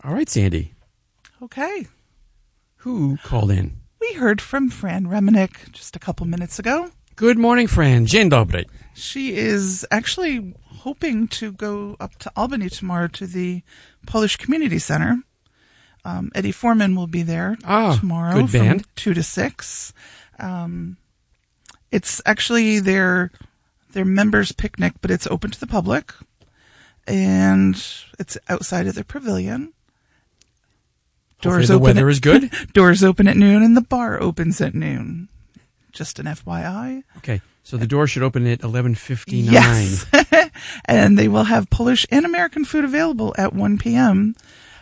All right, Sandy. Okay. Who called in? We heard from Fran Remenick just a couple minutes ago. Good morning, Fran. Dzień dobry. She is actually hoping to go up to Albany tomorrow to the Polish Community Center. Eddie Foreman will be there tomorrow good band. from 2 to 6. It's actually their members' picnic, but it's open to the public. And it's outside of the pavilion. Hopefully the weather is good. Doors open at noon and the bar opens at noon. Just an FYI. Okay, so the door should open at 11:59. Yes. And they will have Polish and American food available at 1 p.m.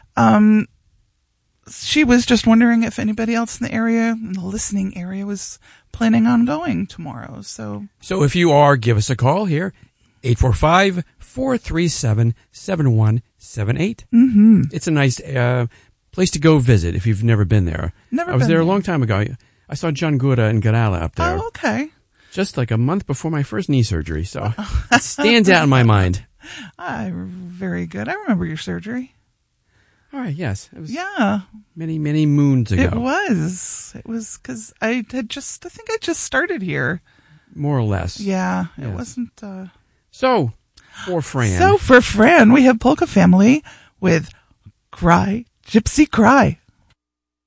She was just wondering if anybody else in the area, in the listening area, was planning on going tomorrow. So if you are, give us a call here, 845-437-7178. mm-hmm. It's a nice place to go visit if you've never been there. I was there a long time ago. I saw John Gura and Garala up there. Oh, okay. Just like a month before my first knee surgery, so it stands out in my mind. Very good. I remember your surgery. All right, yes. It was many moons ago. It was because I think I just started here. More or less. Yeah, yes. It wasn't. So, for Fran. We have Polka Family with Cry, Gypsy Cry.